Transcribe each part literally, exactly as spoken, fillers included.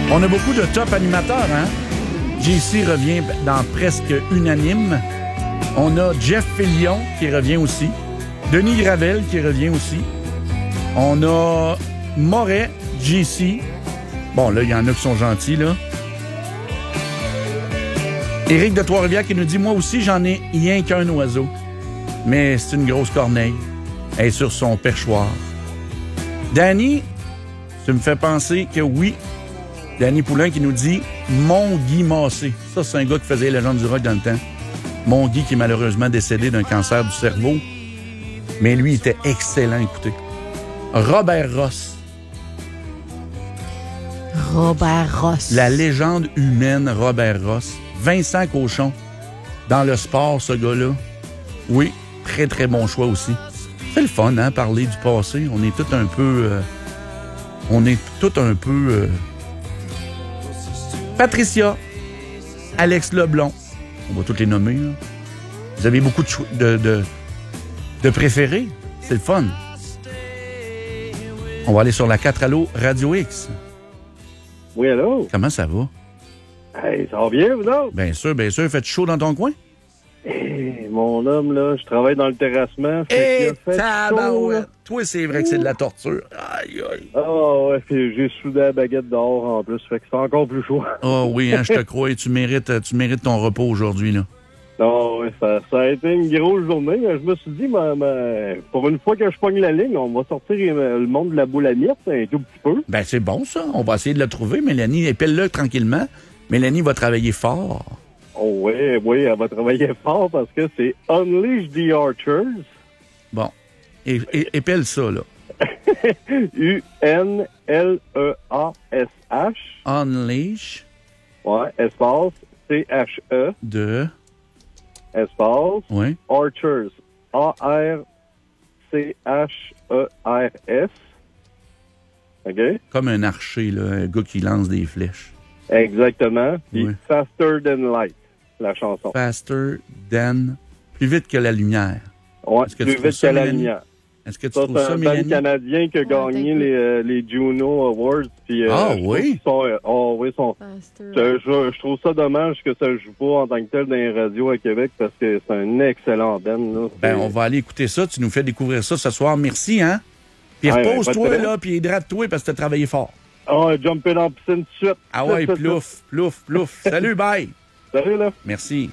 On a beaucoup de top animateurs, hein? J C revient dans presque unanime. On a Jeff Fillion qui revient aussi. Denis Gravel qui revient aussi. On a Moret, J C. Bon, là, il y en a qui sont gentils, là. Éric de Trois-Rivières qui nous dit « Moi aussi, j'en ai rien qu'un oiseau. Mais c'est une grosse corneille. Elle est sur son perchoir. » Danny, tu me fais penser que oui. Danny Poulain qui nous dit « Mon Guy Massé. » Ça, c'est un gars qui faisait les légendes du rock dans le temps. Mon Guy qui est malheureusement décédé d'un cancer du cerveau. Mais lui, il était excellent, écoutez. Robert Ross. Robert Ross. La légende humaine Robert Ross. Vincent Cochon. Dans le sport, ce gars-là. Oui, très, très bon choix aussi. C'est le fun, hein, parler du passé. On est tout un peu... Euh, on est tout un peu... Euh, Patricia. Alex Leblond. On va toutes les nommer, là. Vous avez beaucoup de, cho- de, de, de préférés. C'est le fun. On va aller sur la quatre Allo Radio X. Oui, allô? Comment ça va? Hey, ça va bien, vous autres? Bien sûr, bien sûr. Faites chaud dans ton coin? Hey, mon homme, là, je travaille dans le terrassement. Eh, fait tabarouette! Toi, c'est vrai que c'est de la torture. Aïe, aïe. Ah ouais, puis j'ai soudé la baguette dehors en plus, fait que c'est encore plus chaud. Oh oui, hein, je te crois. Tu mérites, tu mérites ton repos aujourd'hui, là. Non, ouais, ça, ça a été une grosse journée. Je me suis dit, ma, ma, pour une fois que je pogne la ligne, on va sortir le monde de la boule à miettes un tout petit peu. Ben, c'est bon, ça. On va essayer de le trouver. Mélanie, épelle-le tranquillement. Mélanie va travailler fort. Oh oui, oui, elle va travailler fort parce que c'est Unleash the Archers. Bon. É- é- épelle ça, là. U N L E A S H. Unleash. Ouais, espace C H E. De. Espace. Oui. Archers. A R C H E R S. OK? Comme un archer, là. Un gars qui lance des flèches. Exactement. Puis Oui. Faster Than Light, la chanson. Faster than. Plus vite que la lumière. Ouais, Est-ce que plus tu trouves vite ça, que la Mélanie? lumière. Est-ce que tu Ça, trouves c'est ça, un band Mélanie? canadien qui a Ouais, gagné t'inquiète. les, euh, les Juno Awards. Puis, euh, Ah, je trouve oui? qu'ils sont, euh, oh, oui, sont, Faster. je, je- je trouve ça dommage que ça joue pas en tant que tel dans les radios à Québec parce que c'est un excellent band. Là. Ben, C'est- on va aller écouter ça. Tu nous fais découvrir ça ce soir. Merci, hein? Puis Ouais, repose-toi, ben, pas de problème. là, puis hydrate-toi parce que t'as travaillé fort. Ah, jumper dans la piscine tout de suite. Ah ouais, Tout de suite, plouf, plouf, plouf. Salut, bye! tout de suite. Salut, là. Merci.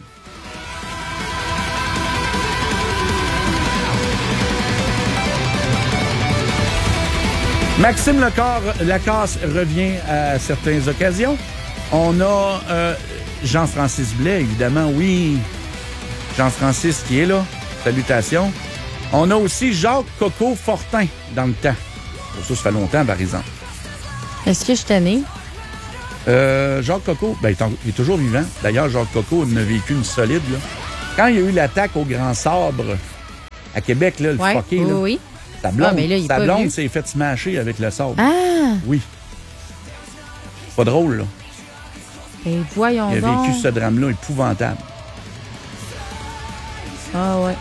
Maxime Lecor, Lacasse revient à certaines occasions. On a euh, Jean-Francis Blais, évidemment, oui. Jean-Francis qui est là. Salutations. On a aussi Jacques Coco Fortin dans le temps. Ça, ça fait longtemps, par exemple. Est-ce que je suis tannée? Euh, Jacques Coco, ben, il, est en- il est toujours vivant. D'ailleurs, Jacques Coco en a vécu une solide. Là. Quand il y a eu l'attaque au Grand Sabre à Québec, là, le Ouais, fucké, oui, là, oui. sa blonde, Ah, mais là, il est sa pas blonde vieux. s'est fait smasher avec le sabre. Ah! Oui. Pas drôle, là. Ben, voyons Il a donc. vécu ce drame-là épouvantable. Ah, ouais.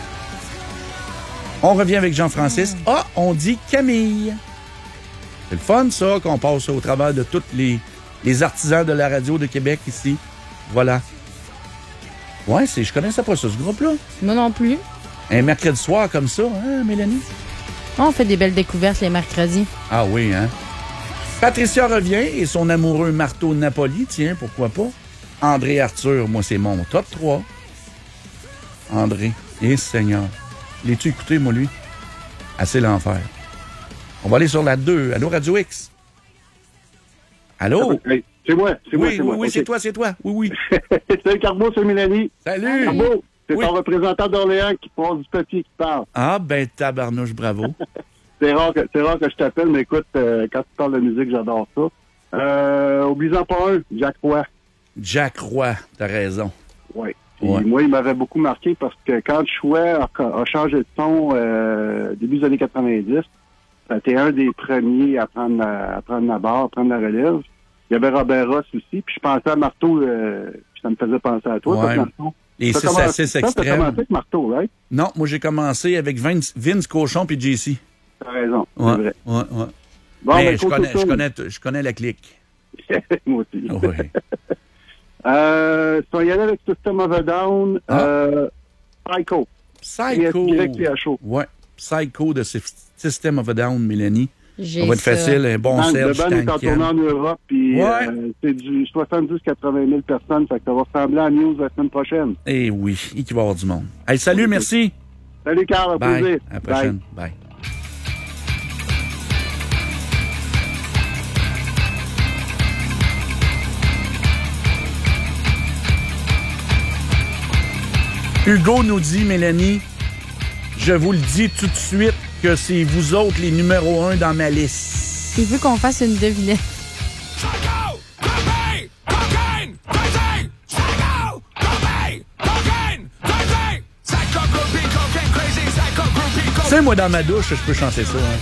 On revient avec Jean-Francis. Ah, on dit Camille. C'est le fun, ça, qu'on passe au travers de tous les, les artisans de la radio de Québec ici. Voilà. Ouais, c'est, je connaissais pas ça, ce groupe-là. Moi non plus. Un mercredi soir comme ça, hein, Mélanie? On fait des belles découvertes les mercredis. Ah oui, hein? Patricia revient et son amoureux Marteau Napoli, tiens, pourquoi pas? André Arthur, moi, c'est mon top trois. André, et Seigneur. L'as-tu écouté, moi, lui? Assez l'enfer. On va aller sur la deux. Allô, Radio X? Allô? Hey, c'est moi, c'est moi, Oui, c'est oui, moi. oui, Ok. c'est toi, c'est toi. Oui, oui. Salut Carbo, c'est Mélanie. Salut! Carbo, c'est Oui. ton représentant d'Orléans qui passe du papier qui parle. Ah, ben, tabarnouche, bravo. C'est rare que, c'est rare que je t'appelle, mais écoute, euh, quand tu parles de musique, j'adore ça. Euh, oubliez-en pas un, Jack Roy. Jack Roy, t'as raison. Ouais. Puis Ouais. moi, il m'avait beaucoup marqué parce que quand Chouet a, a changé de son euh, début des années quatre-vingt-dix, c'était un des premiers à prendre la, à prendre la barre, à prendre la relève. Il y avait Robert Ross aussi, puis je pensais à Marteau, euh, puis ça me faisait penser à toi. Ouais. toi, Marteau. Les T'as six à commencé- six toi, T'as extrêmes. commencé avec Marteau, right? Non, moi, j'ai commencé avec Vince, Vince Cochon puis J C. T'as raison, Ouais, c'est vrai. ouais, ouais. Bon, Mais ben, je connais, je, continue. connais, je connais la clique. Moi aussi. Oui. Euh, si on y allait avec System of a Down, Ah. euh, Psycho. Psycho. Y P H O. Ouais. Psycho de Sy- System of a Down, Mélanie. J'ai Ça va être ça. facile, un bon Le Serge band est en Tankian. tournée en Europe, puis Ouais. euh, c'est du soixante-dix à quatre-vingt mille personnes, fait que ça va ressembler à News la semaine prochaine. Eh oui, il va y avoir du monde. Hey, salut, merci. Salut, Carl, à Bye. plaisir. À la prochaine. Bye. Hugo nous dit, Mélanie, je vous le dis tout de suite que c'est vous autres les numéros un dans ma liste. Il veut qu'on fasse une devinette. Psycho, cocaine, cocaine, crazy. Psycho, cocaine, cocaine, crazy. Psycho, groupie, cocaine, crazy. Psycho, groupie, cocaine. Tu sais, moi, dans ma douche, je peux chanter ça. Hein.